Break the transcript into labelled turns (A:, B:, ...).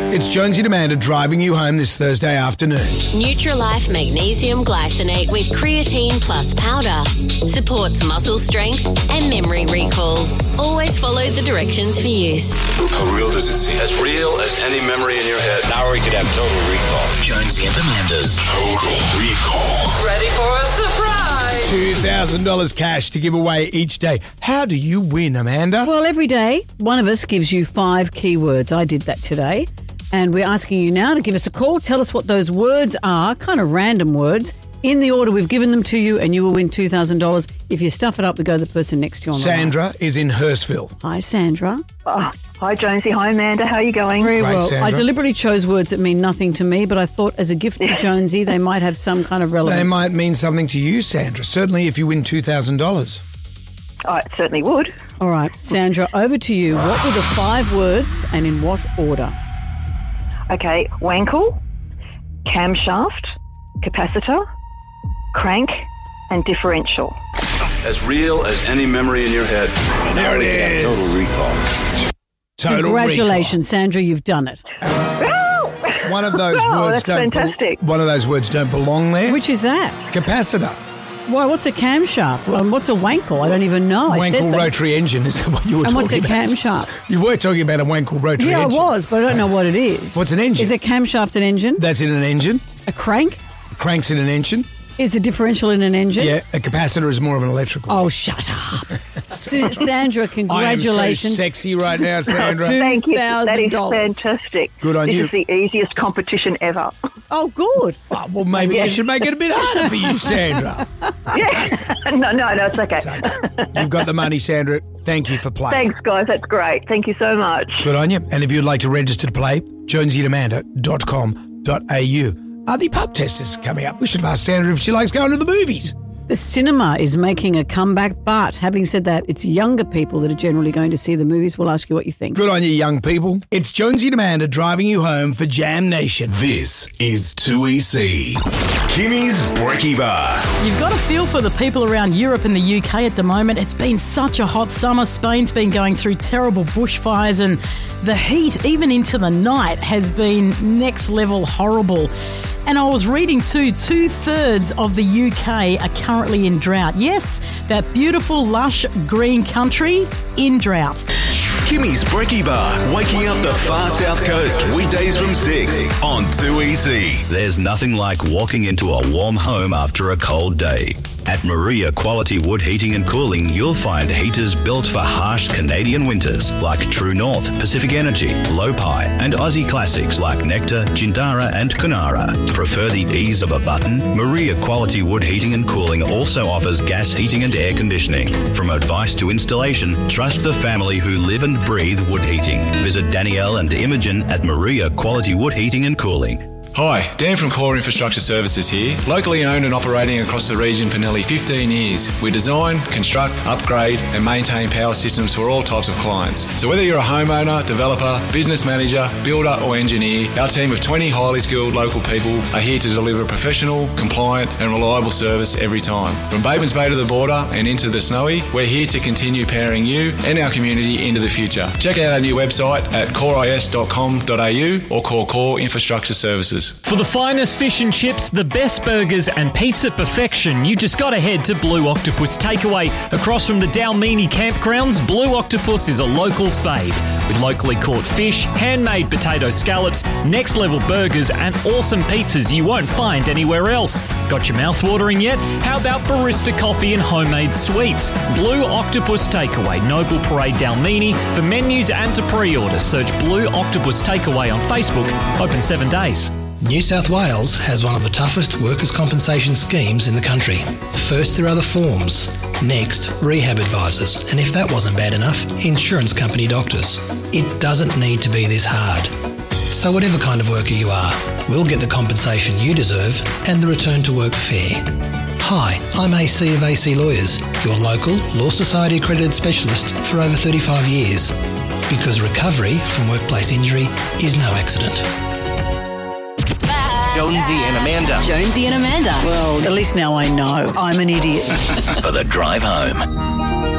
A: It's Jonesy and Amanda driving you home this Thursday afternoon.
B: Nutrilife Magnesium Glycinate with creatine plus powder supports muscle strength and memory recall. Always follow the directions for use.
C: How real does it seem?
D: As real as any memory in your head.
C: Now we could have total recall.
E: Jonesy and Amanda's
C: Total Recall.
F: Ready for a surprise?
A: $2,000 cash to give away each day. How do you win, Amanda?
G: Well, every day, one of us gives you 5 keywords. I did that today. And we're asking you now to give us a call. Tell us what those words are, kind of random words, in the order we've given them to you, and you will win $2,000. If you stuff it up, we go to the person next to you on the
A: Sandra
G: line.
A: is in Hurstville.
G: Hi, Sandra.
H: Oh, hi, Jonesy. Hi, Amanda. How are you going?
G: Very
A: Great,
G: well.
A: Sandra.
G: I deliberately chose words that mean nothing to me, but I thought as a gift to Jonesy, they might have some kind of relevance.
A: They might mean something to you, Sandra. Certainly if you win $2,000.
H: Oh, it certainly would.
G: All right, Sandra, over to you. What were the 5 words and in what order?
H: Okay, wankle, camshaft, capacitor, crank, and differential.
D: As real as any memory in your head.
A: There it is.
D: Total recall.
A: Total
G: Congratulations, Sandra, you've done it.
A: recall. One of those
H: Oh,
A: words
H: that's fantastic.
A: One of those words don't belong there.
G: Which is that?
A: Capacitor.
G: Why, what's a camshaft? Well, what's a wankle? I don't even know. I said
A: Wankle
G: that.
A: rotary engine is what you were
G: And
A: talking
G: what's a
A: about.
G: camshaft?
A: You were talking about a wankle rotary
G: Yeah, I
A: engine.
G: was, but I don't know what it is.
A: What's an engine?
G: Is a camshaft an engine?
A: That's in an engine.
G: A crank?
A: Cranks in an engine.
G: Is a differential in an engine?
A: Yeah, a capacitor is more of an electrical.
G: Oh, shut up. Sandra,
A: I
G: congratulations.
A: am so sexy right now, Sandra.
H: Thank you. That is
G: $2,000.
H: fantastic.
A: Good on you.
H: This is the easiest competition ever.
G: Oh, good.
A: Oh, well, maybe you should make it a bit harder for you, Sandra.
H: Yeah. No, it's okay.
A: So, you've got the money, Sandra. Thank you for playing.
H: Thanks, guys. That's great. Thank you so much.
A: Good on you. And if you'd like to register to play, jonesyandamanda.com.au. Are the pub testers coming up? We should have asked Sandra if she likes going to the movies.
G: The cinema is making a comeback, but having said that, it's younger people that are generally going to see the movies. We'll ask you what you think.
A: Good on you, young people. It's Jonesy and Amanda driving you home for Jam Nation.
E: This is 2EC. Kimmy's Brekkie Bar.
I: You've got a feel for the people around Europe and the UK at the moment. It's been such a hot summer. Spain's been going through terrible bushfires, and the heat, even into the night, has been next level horrible. And I was reading too, 2/3 of the UK are currently in drought. Yes, that beautiful, lush, green country in drought.
E: Kimmy's Brekkie Bar, waking up the far south coast, weekdays from 6 on 2EC. There's nothing like walking into a warm home after a cold day. At Maria Quality Wood Heating and Cooling, you'll find heaters built for harsh Canadian winters like True North, Pacific Energy, Lopi, and Aussie classics like Nectar, Jindara, and Kunara. Prefer the ease of a button? Maria Quality Wood Heating and Cooling also offers gas heating and air conditioning. From advice to installation, trust the family who live and breathe wood heating. Visit Danielle and Imogen at Maria Quality Wood Heating and Cooling.
J: Hi, Dan from Core Infrastructure Services here. Locally owned and operating across the region for nearly 15 years. We design, construct, upgrade and maintain power systems for all types of clients. So whether you're a homeowner, developer, business manager, builder or engineer, our team of 20 highly skilled local people are here to deliver a professional, compliant and reliable service every time. From Batemans Bay to the border and into the Snowy, we're here to continue powering you and our community into the future. Check out our new website at coreis.com.au or call Core Infrastructure Services.
K: For the finest fish and chips, the best burgers and pizza perfection, you just got to head to Blue Octopus Takeaway. Across from the Dalmini campgrounds, Blue Octopus is a local's fave. With locally caught fish, handmade potato scallops, next level burgers and awesome pizzas you won't find anywhere else. Got your mouth watering yet? How about barista coffee and homemade sweets? Blue Octopus Takeaway, Noble Parade Dalmini. For menus and to pre-order, search Blue Octopus Takeaway on Facebook. Open 7 days.
L: New South Wales has one of the toughest workers' compensation schemes in the country. First, there are the forms. Next, rehab advisors. And if that wasn't bad enough, insurance company doctors. It doesn't need to be this hard. So whatever kind of worker you are, we'll get the compensation you deserve and the return to work fair. Hi, I'm AC of AC Lawyers, your local Law Society accredited specialist for over 35 years. Because recovery from workplace injury is no accident.
E: Jonesy and Amanda.
B: Jonesy and Amanda.
G: Well, at least now I know. I'm an idiot.
E: For the drive home.